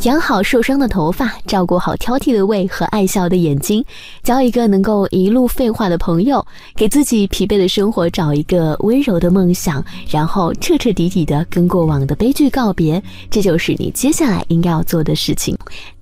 养好受伤的头发，照顾好挑剔的胃和爱笑的眼睛，交一个能够一路废话的朋友，给自己疲惫的生活找一个温柔的梦想，然后彻彻底底的跟过往的悲剧告别，这就是你接下来应该要做的事情。